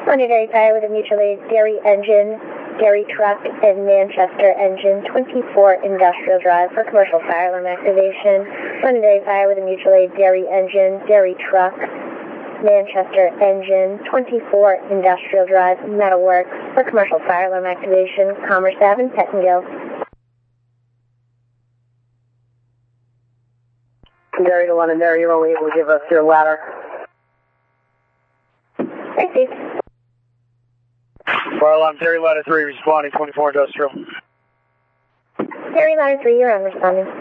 Londonderry Fire with a mutual aid dairy engine, dairy truck, and Manchester engine, 24 Industrial Drive for commercial fire alarm activation. Londonderry Fire with a mutual aid dairy engine, dairy truck, Manchester engine, 24 Industrial Drive, Metalworks for commercial fire alarm activation. Commerce Ave, Pettingill. Derry to Londonderry, you're only able to give us your ladder. Thanks, Steve. Fire alarm, Derry ladder 3, responding, 24 Industrial. Derry ladder 3, you're on, responding.